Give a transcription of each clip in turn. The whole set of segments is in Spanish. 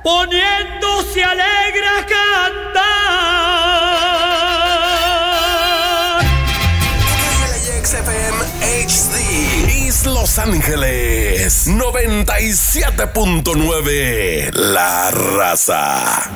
poniéndose alegre a cantar. XFM HD East Los Ángeles 97.9 La Raza.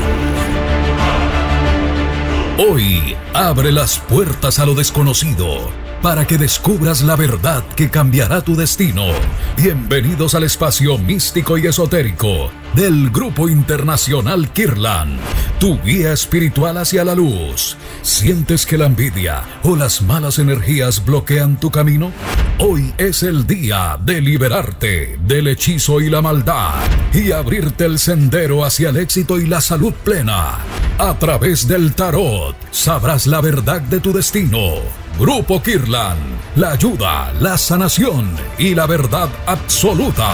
Hoy abre las puertas a lo desconocido para que descubras la verdad que cambiará tu destino. Bienvenidos al espacio místico y esotérico del Grupo Internacional Kirlan, tu guía espiritual hacia la luz. ¿Sientes que la envidia o las malas energías bloquean tu camino? Hoy es el día de liberarte del hechizo y la maldad y abrirte el sendero hacia el éxito y la salud plena. A través del tarot sabrás la verdad de tu destino. Grupo Kirlan, la ayuda, la sanación y la verdad absoluta.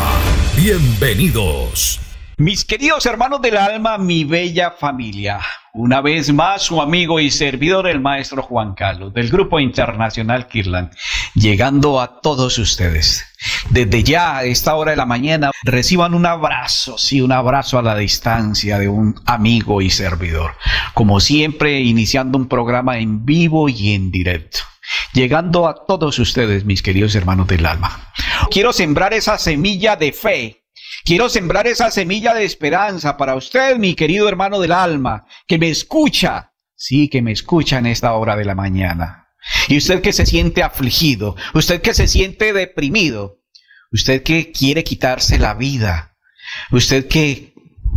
Bienvenidos. Mis queridos hermanos del alma, mi bella familia, una vez más su amigo y servidor el maestro Juan Carlos del Grupo Internacional Kirlan, llegando a todos ustedes. Desde ya a esta hora de la mañana reciban un abrazo, sí, un abrazo a la distancia de un amigo y servidor. Como siempre, iniciando un programa en vivo y en directo, llegando a todos ustedes, mis queridos hermanos del alma. Quiero sembrar esa semilla de fe. Quiero sembrar esa semilla de esperanza para usted, mi querido hermano del alma, que me escucha, sí, que me escucha en esta hora de la mañana. Y usted que se siente afligido, usted que se siente deprimido, usted que quiere quitarse la vida, usted que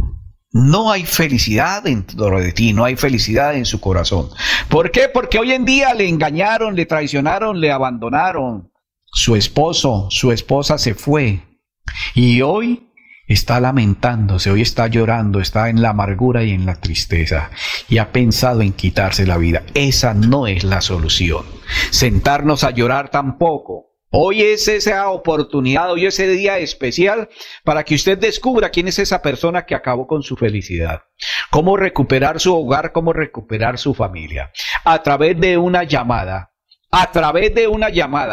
no hay felicidad dentro de ti, no hay felicidad en su corazón. ¿Por qué? Porque hoy en día le engañaron, le traicionaron, le abandonaron. Su esposo, su esposa se fue. Y hoy está lamentándose, hoy está llorando, está en la amargura y en la tristeza. Y ha pensado en quitarse la vida. Esa no es la solución. Sentarnos a llorar tampoco. Hoy es esa oportunidad, hoy es ese día especial para que usted descubra quién es esa persona que acabó con su felicidad. Cómo recuperar su hogar, cómo recuperar su familia. A través de una llamada. A través de una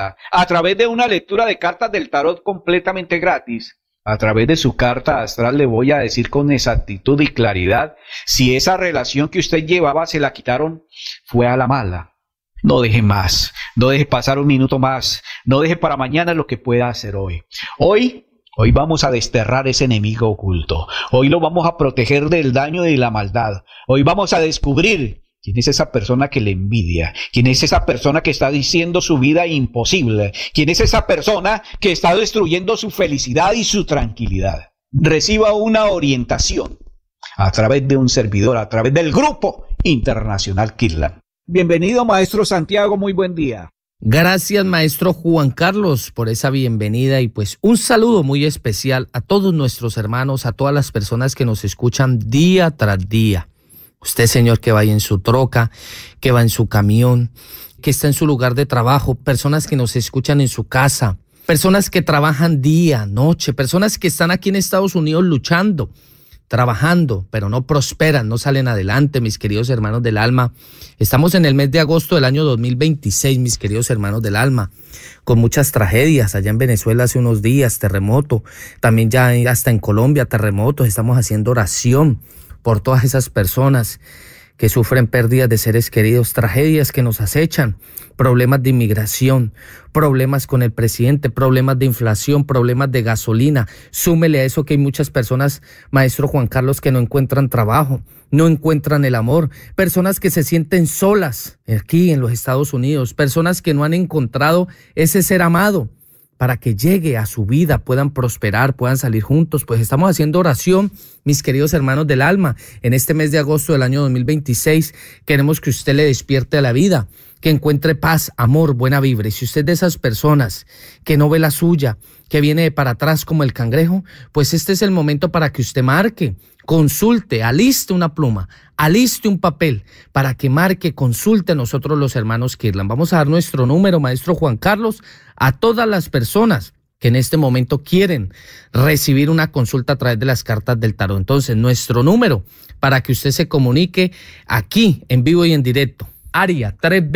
lectura de cartas del tarot completamente gratis. A través de su carta astral le voy a decir con exactitud y claridad si esa relación que usted llevaba se la quitaron, fue a la mala. No deje más, no deje pasar un minuto más, no deje para mañana lo que pueda hacer hoy. Hoy vamos a desterrar ese enemigo oculto. Hoy lo vamos a proteger del daño y de la maldad. Hoy vamos a descubrir quién es esa persona que le envidia, quién es esa persona que está diciendo su vida imposible, quién es esa persona que está destruyendo su felicidad y su tranquilidad. Reciba una orientación a través de un servidor, a través del Grupo Internacional Kirlan. Bienvenido, maestro Santiago, muy buen día. Gracias, maestro Juan Carlos, por esa bienvenida y pues un saludo muy especial a todos nuestros hermanos, a todas las personas que nos escuchan día tras día. Usted, señor, que va en su troca, que va en su camión, que está en su lugar de trabajo, personas que nos escuchan en su casa, personas que trabajan día, noche, personas que están aquí en Estados Unidos luchando, trabajando, pero no prosperan, no salen adelante, mis queridos hermanos del alma. Estamos en el mes de agosto del año 2026, mis queridos hermanos del alma, con muchas tragedias. Allá en Venezuela hace unos días, terremoto, también ya hasta en Colombia, terremotos. Estamos haciendo oración por todas esas personas que sufren pérdidas de seres queridos, tragedias que nos acechan, problemas de inmigración, problemas con el presidente, problemas de inflación, problemas de gasolina. Súmele a eso que hay muchas personas, maestro Juan Carlos, que no encuentran trabajo, no encuentran el amor, personas que se sienten solas aquí en los Estados Unidos, personas que no han encontrado ese ser amado para que llegue a su vida, puedan prosperar, puedan salir juntos. Pues estamos haciendo oración, mis queridos hermanos del alma. En este mes de agosto del año 2026 queremos que usted le despierte a la vida, que encuentre paz, amor, buena vibra. Y si usted es de esas personas que no ve la suya, que viene de para atrás como el cangrejo, pues este es el momento para que usted marque, consulte, aliste una pluma, aliste un papel para que marque, consulte a nosotros los hermanos Kirlan. Vamos a dar nuestro número, maestro Juan Carlos, a todas las personas que en este momento quieren recibir una consulta a través de las cartas del tarot. Entonces, nuestro número para que usted se comunique aquí en vivo y en directo. Área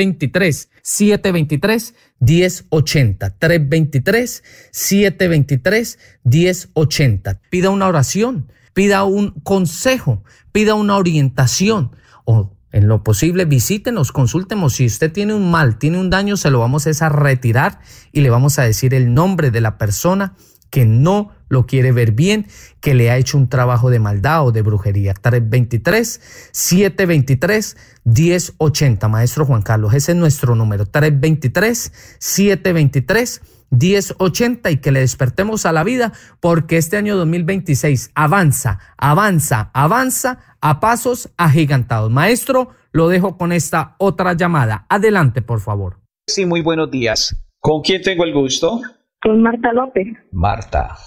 323-723-1080. 323-723-1080. Pida una oración. pida un consejo, pida una orientación o en lo posible visítenos, consúltenos. Si usted tiene un mal, tiene un daño, se lo vamos a retirar y le vamos a decir el nombre de la persona que no lo quiere ver bien, que le ha hecho un trabajo de maldad o de brujería. 323-723-1080, maestro Juan Carlos, ese es nuestro número, 323-723-1080, y que le despertemos a la vida, porque este año 2026 avanza a pasos agigantados. Maestro, lo dejo con esta otra llamada. Adelante, por favor. Sí, muy buenos días. ¿Con quién tengo el gusto? Con Marta López. Marta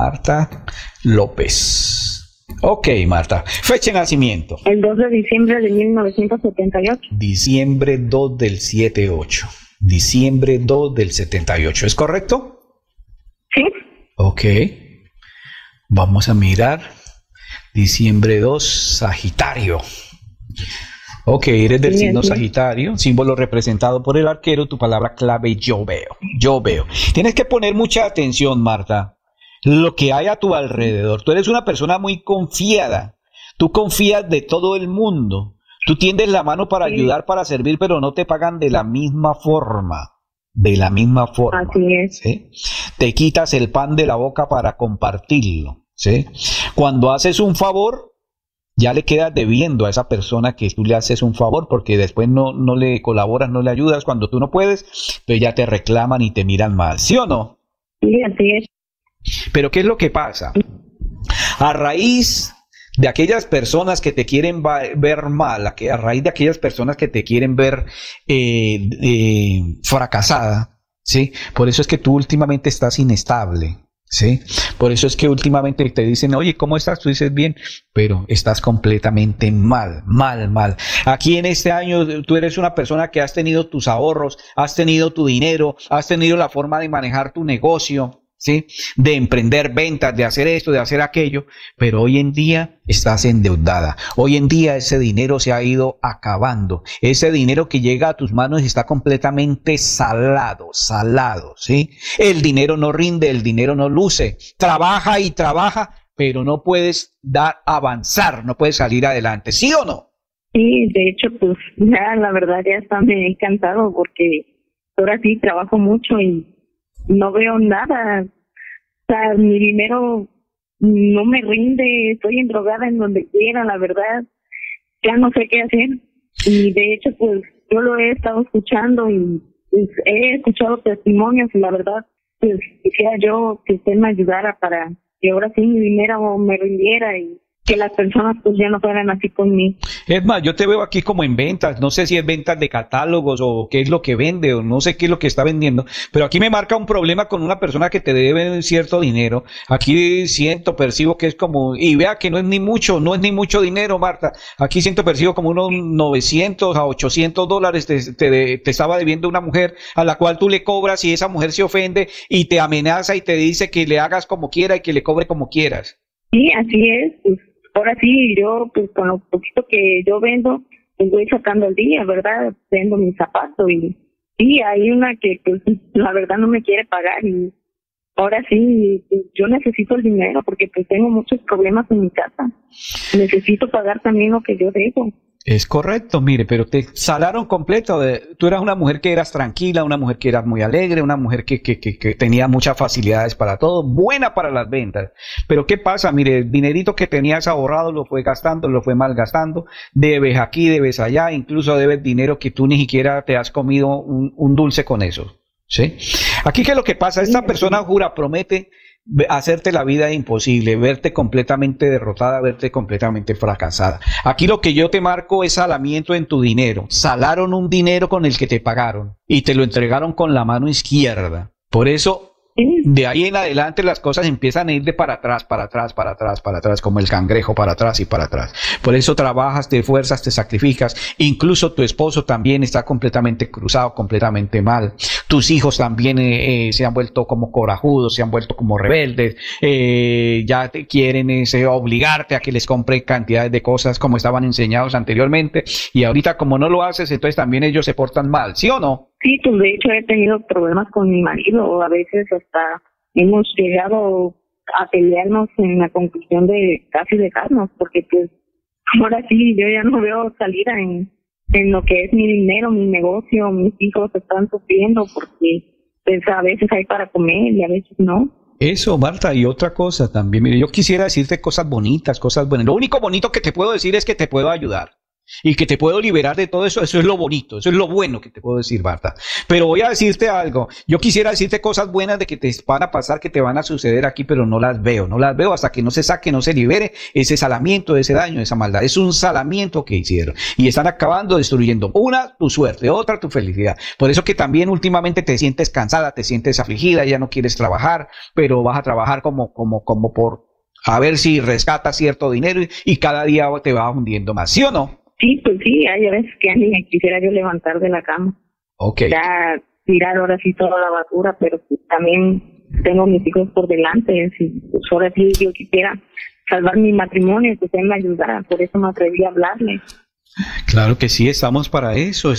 López. Ok, Marta. Fecha de nacimiento. El 2 de diciembre de 1978. Diciembre 2 del 78. Diciembre 2 del 78. ¿Es correcto? Sí. Ok. Vamos a mirar. Diciembre 2, Sagitario. Ok, eres del signo Sagitario, símbolo representado por el arquero, tu palabra clave, yo veo. Tienes que poner mucha atención, Marta, lo que hay a tu alrededor. Tú eres una persona muy confiada, tú confías de todo el mundo, tú tiendes la mano para ayudar, para servir, pero no te pagan de la misma forma. Así es. ¿Sí? Te quitas el pan de la boca para compartirlo, ¿sí? Cuando haces un favor, ya le quedas debiendo a esa persona que tú le haces un favor, porque después no le colaboras, no le ayudas cuando tú no puedes, pero ya te reclaman y te miran mal, ¿sí o no? Sí, así es. Pero ¿qué es lo que pasa? A raíz de aquellas personas que te quieren ver mal, a raíz de aquellas personas que te quieren ver fracasada, ¿sí? Por eso es que tú últimamente estás inestable. Sí, por eso es que últimamente te dicen, oye, ¿cómo estás? Tú dices bien, pero estás completamente mal. Aquí en este año tú eres una persona que has tenido tus ahorros, has tenido tu dinero, has tenido la forma de manejar tu negocio, ¿sí? De emprender ventas, de hacer esto, de hacer aquello, pero hoy en día estás endeudada. Hoy en día ese dinero se ha ido acabando. Ese dinero que llega a tus manos está completamente salado, ¿sí? El dinero no rinde, el dinero no luce. Trabaja y trabaja, pero no puedes avanzar, no puedes salir adelante, ¿sí o no? Sí, de hecho, pues ya la verdad ya está me he encantado, porque ahora sí trabajo mucho y no veo nada. O sea, mi dinero no me rinde, estoy endrogada en donde quiera, la verdad. Ya no sé qué hacer. Y de hecho, pues yo lo he estado escuchando y pues, he escuchado testimonios y la verdad, pues quisiera yo que usted me ayudara para que ahora sí mi dinero me rindiera y que las personas pues ya no fueran así conmigo. Es más, yo te veo aquí como en ventas, no sé si es ventas de catálogos o qué es lo que vende o no sé qué es lo que está vendiendo, pero aquí me marca un problema con una persona que te debe cierto dinero. Aquí percibo que es como, y vea que no es ni mucho dinero, Marta. Aquí percibo como unos 900 a 800 dólares te estaba debiendo una mujer a la cual tú le cobras y esa mujer se ofende y te amenaza y te dice que le hagas como quiera y que le cobre como quieras. Sí, así es, pues. Ahora sí, yo pues con lo poquito que yo vendo, pues voy sacando el día, ¿verdad? Vendo mis zapatos y sí, hay una que pues la verdad no me quiere pagar y ahora sí, pues, yo necesito el dinero porque pues tengo muchos problemas en mi casa. Necesito pagar también lo que yo debo. Es correcto, mire, pero te salaron completo. Tú eras una mujer que eras tranquila, una mujer que eras muy alegre, una mujer que tenía muchas facilidades para todo, buena para las ventas. Pero ¿qué pasa? Mire, el dinerito que tenías ahorrado lo fue gastando, lo fue malgastando, debes aquí, debes allá, incluso debes dinero que tú ni siquiera te has comido un dulce con eso, ¿sí? Aquí, ¿qué es lo que pasa? Esta persona jura, promete hacerte la vida imposible, verte completamente derrotada, verte completamente fracasada. Aquí lo que yo te marco es salamiento en tu dinero. Salaron un dinero con el que te pagaron y te lo entregaron con la mano izquierda. Por eso, de ahí en adelante las cosas empiezan a ir de para atrás, como el cangrejo, para atrás y para atrás. Por eso trabajas, te esfuerzas, te sacrificas. Incluso tu esposo también está completamente cruzado, completamente mal. Tus hijos también se han vuelto como corajudos, se han vuelto como rebeldes. Ya te quieren obligarte a que les compre cantidades de cosas como estaban enseñados anteriormente. Y ahorita como no lo haces, entonces también ellos se portan mal, ¿sí o no? Sí, pues de hecho he tenido problemas con mi marido, a veces hasta hemos llegado a pelearnos en la conclusión de casi dejarnos, porque pues ahora sí yo ya no veo salida en lo que es mi dinero, mi negocio. Mis hijos están sufriendo porque pues a veces hay para comer y a veces no. Eso, Marta, y otra cosa también. Mire, yo quisiera decirte cosas bonitas, cosas buenas. Lo único bonito que te puedo decir es que te puedo ayudar y que te puedo liberar de todo eso. Eso es lo bonito, eso es lo bueno que te puedo decir, Marta. Pero voy a decirte algo. Yo quisiera decirte cosas buenas de que te van a pasar, que te van a suceder aquí, pero no las veo hasta que no se saque, no se libere ese salamiento, ese daño, esa maldad. Es un salamiento que hicieron y están acabando destruyendo, una, tu suerte, otra, tu felicidad. Por eso que también últimamente te sientes cansada, te sientes afligida, ya no quieres trabajar, pero vas a trabajar como por a ver si rescatas cierto dinero y cada día te vas hundiendo más, ¿sí o no? Sí, pues sí, hay veces que ni me quisiera yo levantar de la cama. Okay. Ya tirar ahora sí toda la basura, pero pues también tengo mis hijos por delante. Si pues ahora sí yo quisiera salvar mi matrimonio, pues él me ayudara, por eso me atreví a hablarle. Claro que sí, estamos para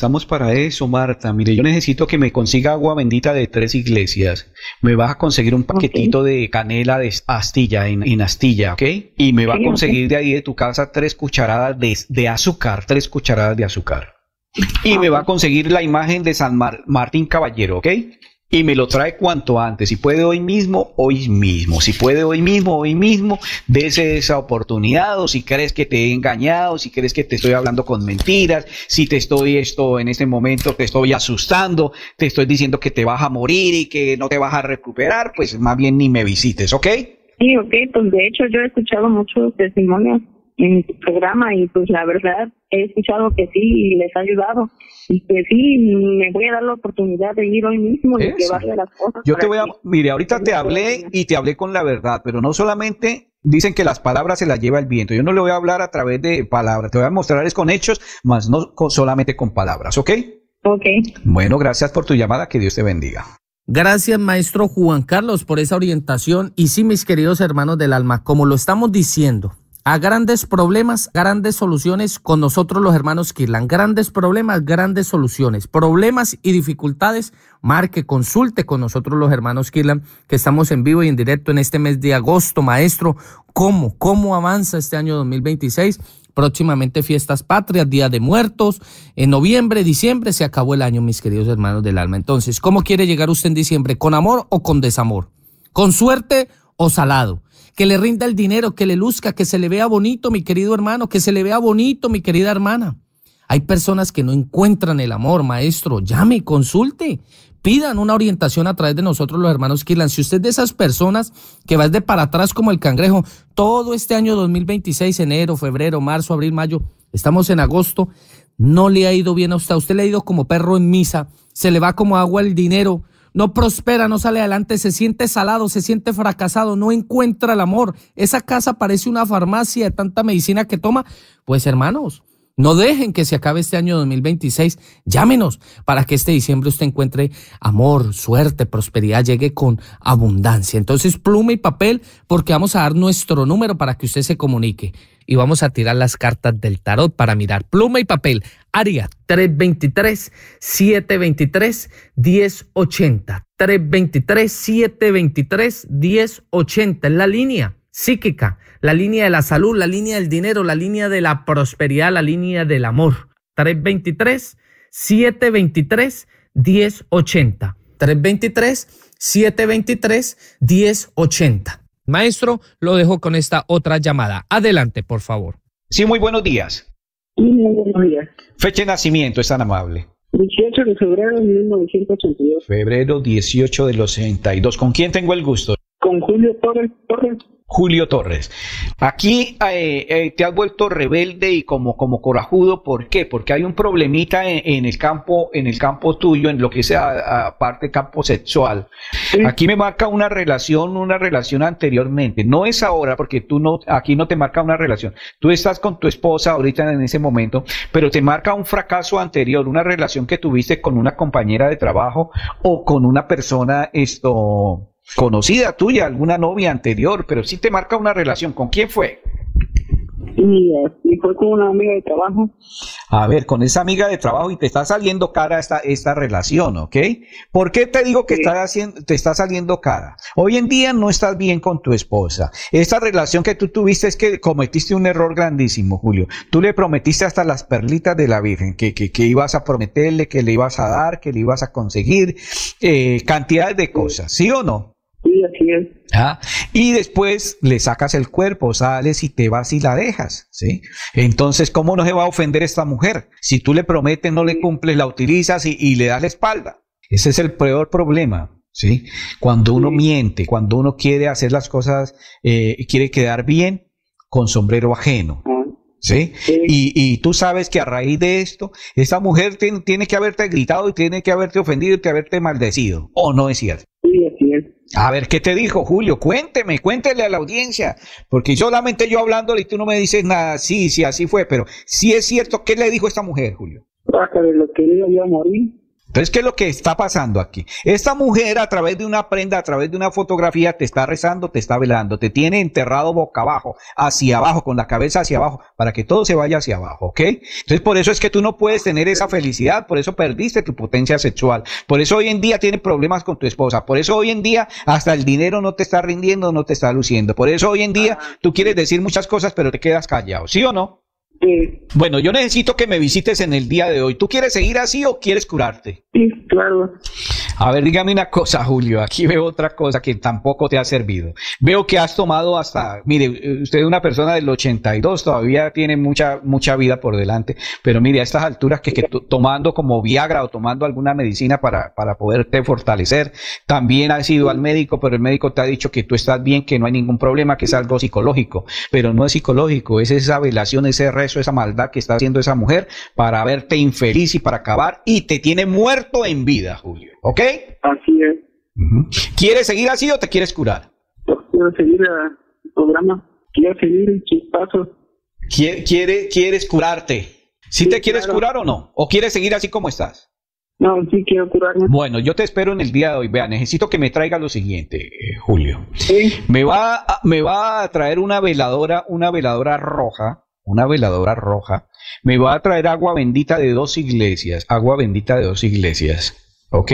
eso, Marta. Mire, yo necesito que me consiga agua bendita de 3 iglesias. Me vas a conseguir un paquetito de canela de astilla, en astilla, ¿ok? Y me va a conseguir de ahí de tu casa 3 cucharadas de azúcar, 3 cucharadas de azúcar. Y me va a conseguir la imagen de San Martín Caballero, ¿ok? Y me lo trae cuanto antes. Si puede hoy mismo, hoy mismo. Si puede hoy mismo, dese esa oportunidad. O si crees que te he engañado, si crees que te estoy hablando con mentiras, si te estoy en este momento te estoy asustando, te estoy diciendo que te vas a morir y que no te vas a recuperar, pues más bien ni me visites, ¿ok? Sí, ok, pues de hecho yo he escuchado muchos testimonios en tu programa y pues la verdad he escuchado que sí y les ha ayudado y que sí me voy a dar la oportunidad de ir hoy mismo y llevarle las cosas. Yo te voy a, mire, ahorita te hablé y te hablé con la verdad, pero no solamente dicen que las palabras se las lleva el viento. Yo no le voy a hablar a través de palabras, te voy a mostrar es con hechos, más no solamente con palabras, ¿ok? Ok. Bueno, gracias por tu llamada, que Dios te bendiga. Gracias, maestro Juan Carlos, por esa orientación. Y sí, mis queridos hermanos del alma, como lo estamos diciendo, a grandes problemas, grandes soluciones con nosotros los hermanos Kirlan. Grandes problemas, grandes soluciones. Problemas y dificultades, marque, consulte con nosotros los hermanos Kirlan, que estamos en vivo y en directo en este mes de agosto. Maestro, ¿cómo avanza este año 2026? Próximamente fiestas patrias, Día de Muertos, en noviembre, diciembre, se acabó el año, mis queridos hermanos del alma. Entonces, ¿cómo quiere llegar usted en diciembre? ¿Con amor o con desamor? ¿Con suerte o salado? Que le rinda el dinero, que le luzca, que se le vea bonito, mi querido hermano, que se le vea bonito, mi querida hermana. Hay personas que no encuentran el amor, maestro. Llame, consulte, pidan una orientación a través de nosotros los hermanos Kirlan. Si usted es de esas personas que va de para atrás como el cangrejo, todo este año 2026, enero, febrero, marzo, abril, mayo, estamos en agosto, no le ha ido bien a usted le ha ido como perro en misa, se le va como agua el dinero, no prospera, no sale adelante, se siente salado, se siente fracasado, no encuentra el amor. Esa casa parece una farmacia de tanta medicina que toma. Pues hermanos, no dejen que se acabe este año 2026. Llámenos para que este diciembre usted encuentre amor, suerte, prosperidad, llegue con abundancia. Entonces, pluma y papel, porque vamos a dar nuestro número para que usted se comunique. Y vamos a tirar las cartas del tarot para mirar. Pluma y papel. Área 323-723-1080. 323-723-1080. Es la línea psíquica, la línea de la salud, la línea del dinero, la línea de la prosperidad, la línea del amor. 323-723-1080. 323-723-1080. Maestro, lo dejo con esta otra llamada. Adelante, por favor. Sí, muy buenos días. Muy buenos días. Fecha de nacimiento, es tan amable. 18 de febrero de 1982. Febrero 18 del 82. ¿Con quién tengo el gusto? Con Julio Torres. Julio Torres. Aquí te has vuelto rebelde y como corajudo. ¿Por qué? Porque hay un problemita en el campo tuyo, en lo que sea aparte campo sexual. Sí. Aquí me marca una relación anteriormente. No es ahora, porque aquí no te marca una relación. Tú estás con tu esposa ahorita en ese momento, pero te marca un fracaso anterior, una relación que tuviste con una compañera de trabajo o con una persona conocida tuya, alguna novia anterior, pero sí te marca una relación. ¿Con quién fue? Y fue con una amiga de trabajo. A ver, con esa amiga de trabajo y te está saliendo cara esta relación, ¿ok? ¿Por qué te digo que Sí. te está saliendo cara? Hoy en día no estás bien con tu esposa. Esta relación que tú tuviste es que cometiste un error grandísimo, Julio. Tú le prometiste hasta las perlitas de la Virgen, que ibas a prometerle, que le ibas a dar, que le ibas a conseguir, cantidades de cosas, ¿sí o no? Sí, así es. ¿Ah? Y después le sacas el cuerpo, sales y te vas y la dejas, ¿sí? Entonces, ¿cómo no se va a ofender esta mujer? Si tú le prometes, no le cumples, la utilizas y le das la espalda. Ese es el peor problema, ¿sí? Cuando uno miente, cuando uno quiere hacer las cosas, quiere quedar bien con sombrero ajeno. ¿Sí? Sí. Y tú sabes que a raíz de esto, esta mujer tiene que haberte gritado y tiene que haberte ofendido y que haberte maldecido. ¿O no es cierto? Sí, así es. A ver, ¿qué te dijo, Julio? Cuéntele a la audiencia, porque solamente yo hablándole y tú no me dices nada. Sí, así fue, pero sí es cierto. ¿Qué le dijo esta mujer, Julio? Hasta de lo que iba a morir. Entonces, ¿qué es lo que está pasando aquí? Esta mujer, a través de una prenda, a través de una fotografía, te está rezando, te está velando, te tiene enterrado boca abajo, hacia abajo, con la cabeza hacia abajo, para que todo se vaya hacia abajo, ¿ok? Entonces, por eso es que tú no puedes tener esa felicidad, por eso perdiste tu potencia sexual, por eso hoy en día tienes problemas con tu esposa, por eso hoy en día hasta el dinero no te está rindiendo, no te está luciendo, por eso hoy en día tú quieres decir muchas cosas, pero te quedas callado, ¿sí o no? Sí, Bueno, yo necesito que me visites en el día de hoy. ¿Tú quieres seguir así o quieres curarte? sí, claro. A ver, dígame una cosa, Julio. Aquí veo otra cosa que tampoco te ha servido. Veo que has tomado hasta, mire, usted es una persona del 82, todavía tiene mucha vida por delante, pero mire, a estas alturas que tomando como Viagra o tomando alguna medicina para poderte fortalecer, también has ido al médico, pero el médico te ha dicho que tú estás bien, que no hay ningún problema, que es algo psicológico, pero no es psicológico, es esa velación, ese rezo, esa maldad que está haciendo esa mujer para verte infeliz y para acabar, y te tiene muerto en vida, Julio. ¿Ok? Así es. ¿Quieres seguir así o te quieres curar? Yo quiero seguir el programa. Quiero seguir sus pasos. ¿Quieres curarte? ¿Sí te quieres claro. curar o no? ¿O quieres seguir así como estás? No, sí quiero curarme. Bueno, yo te espero en el día de hoy. Vea, necesito que me traiga lo siguiente, Julio. Sí. Me va a traer una veladora roja. Me va a traer agua bendita de 2 iglesias. ¿Ok?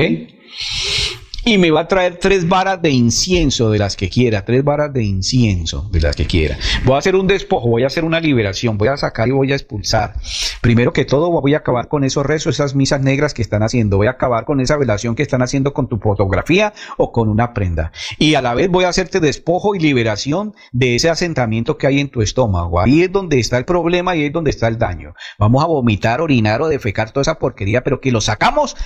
Y me va a traer 3 varas de incienso de las que quiera, 3 varas de incienso de las que quiera. Voy a hacer un despojo, voy a hacer una liberación, voy a sacar y voy a expulsar. Primero que todo voy a acabar con esos rezos, esas misas negras que están haciendo, voy a acabar con esa velación que están haciendo con tu fotografía o con una prenda. Y a la vez voy a hacerte despojo y liberación de ese asentamiento que hay en tu estómago. Ahí es donde está el problema y ahí es donde está el daño. Vamos a vomitar, orinar o defecar toda esa porquería, pero que lo sacamos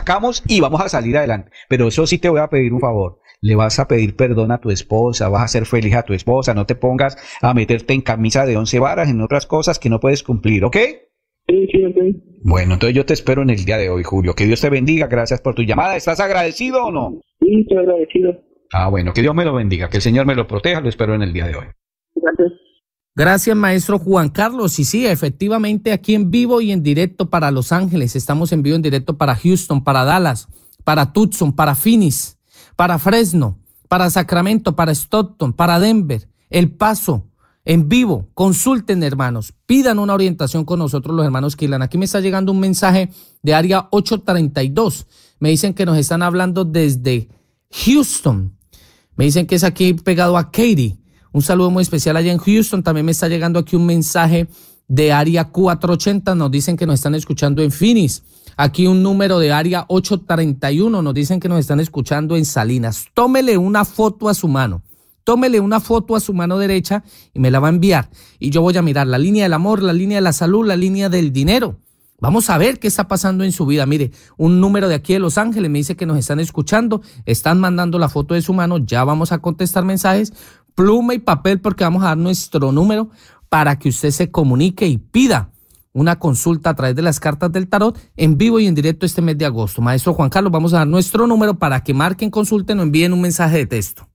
y vamos a salir adelante. Pero eso sí te voy a pedir un favor. Le vas a pedir perdón a tu esposa, vas a ser feliz a tu esposa, no te pongas a meterte en camisa de 11 varas, en otras cosas que no puedes cumplir, ¿ok? Sí, ok. Bueno, entonces yo te espero en el día de hoy, Julio. Que Dios te bendiga, gracias por tu llamada. ¿Estás agradecido o no? Sí, estoy agradecido. Ah, bueno, que Dios me lo bendiga, que el Señor me lo proteja, lo espero en el día de hoy. Gracias. Gracias, maestro Juan Carlos. Y sí, efectivamente, aquí en vivo y en directo para Los Ángeles, estamos en vivo en directo para Houston, para Dallas, para Tucson, para Phoenix, para Fresno, para Sacramento, para Stockton, para Denver, El Paso, en vivo. Consulten, hermanos, pidan una orientación con nosotros los hermanos Kirlan. Aquí me está llegando un mensaje de área 832. Me dicen que nos están hablando desde Houston. Me dicen que es aquí pegado a Katy. Un saludo muy especial allá en Houston. También me está llegando aquí un mensaje de área 480. Nos dicen que nos están escuchando en Phoenix. Aquí un número de área 831. Nos dicen que nos están escuchando en Salinas. Tómele una foto a su mano. Tómele una foto a su mano derecha y me la va a enviar. Y yo voy a mirar la línea del amor, la línea de la salud, la línea del dinero. Vamos a ver qué está pasando en su vida. Mire, un número de aquí de Los Ángeles me dice que nos están escuchando. Están mandando la foto de su mano. Ya vamos a contestar mensajes. Pluma y papel porque vamos a dar nuestro número para que usted se comunique y pida una consulta a través de las cartas del tarot en vivo y en directo este mes de agosto. Maestro Juan Carlos, vamos a dar nuestro número para que marquen, consulten o envíen un mensaje de texto.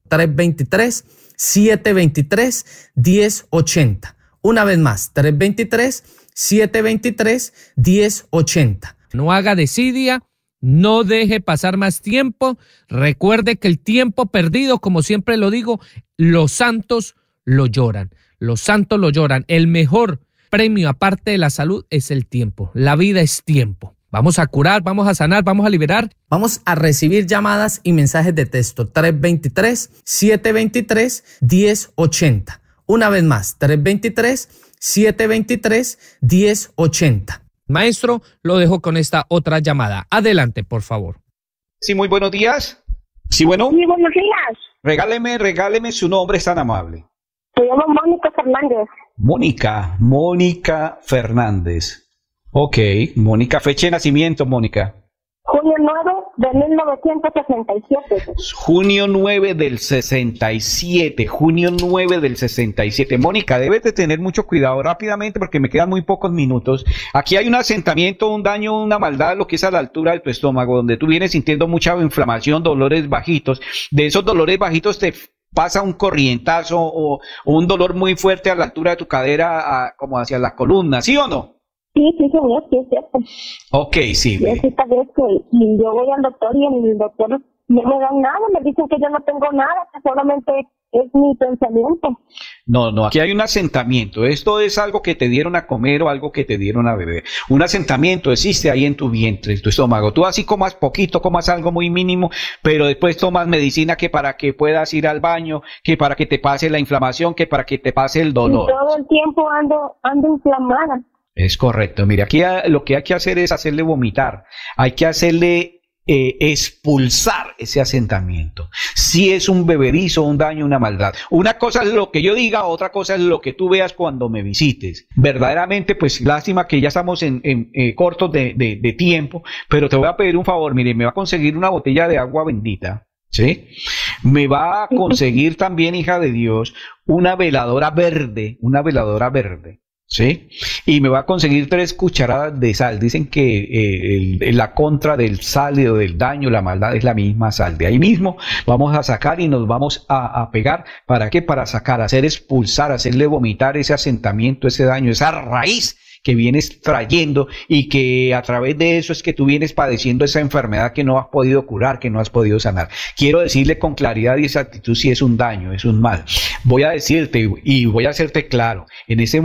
323-723-1080. Una vez más, 323-723-1080. No haga desidia, no deje pasar más tiempo. Recuerde que el tiempo perdido, como siempre lo digo, los santos lo lloran. Los santos lo lloran. El mejor premio, aparte de la salud, es el tiempo. La vida es tiempo. Vamos a curar, vamos a sanar, vamos a liberar. Vamos a recibir llamadas y mensajes de texto. 323-723-1080. Una vez más, 323-723-1080. Maestro, lo dejo con esta otra llamada. Adelante, por favor. Sí, muy buenos días. Sí, bueno. Sí, buenos días. Regáleme su nombre, es tan amable. Se llama Mónica Fernández. Mónica Fernández. Ok, Mónica, fecha de nacimiento, Mónica. Junio 9 de 1967. Junio 9 del 67, junio 9 del 67. Mónica, debes de tener mucho cuidado rápidamente porque me quedan muy pocos minutos. Aquí hay un asentamiento, un daño, una maldad, lo que es a la altura de tu estómago, donde tú vienes sintiendo mucha inflamación, dolores bajitos. De esos dolores bajitos te pasa un corrientazo o un dolor muy fuerte a la altura de tu cadera, como hacia la columna, ¿sí o no? Sí, señor, sí es cierto. Ok, sí. Y esta vez que yo voy al doctor y el doctor no me dan nada, me dicen que yo no tengo nada, que solamente es mi pensamiento. No, aquí hay un asentamiento. Esto es algo que te dieron a comer o algo que te dieron a beber. Un asentamiento existe ahí en tu vientre, en tu estómago. Tú así comas poquito, comas algo muy mínimo, pero después tomas medicina que para que puedas ir al baño, que para que te pase la inflamación, que para que te pase el dolor. Y todo el tiempo ando inflamada. Es correcto. Mira, aquí lo que hay que hacer es hacerle vomitar. Hay que hacerle expulsar ese asentamiento. Si es un beberizo, un daño, una maldad. Una cosa es lo que yo diga, otra cosa es lo que tú veas cuando me visites. Verdaderamente, pues lástima que ya estamos en cortos de tiempo, pero te voy a pedir un favor. Mire, me va a conseguir una botella de agua bendita. ¿Sí? Me va a conseguir también, hija de Dios, una veladora verde. ¿Sí? Y me va a conseguir 3 cucharadas de sal. Dicen que la contra del sal y del daño, la maldad es la misma sal. De ahí mismo vamos a sacar y nos vamos a pegar. ¿Para qué? Para sacar, hacer expulsar, hacerle vomitar ese asentamiento, ese daño, esa raíz que vienes trayendo y que a través de eso es que tú vienes padeciendo esa enfermedad que no has podido curar, que no has podido sanar. Quiero decirle con claridad y exactitud si es un daño, es un mal. Voy a decirte y voy a hacerte claro, en ese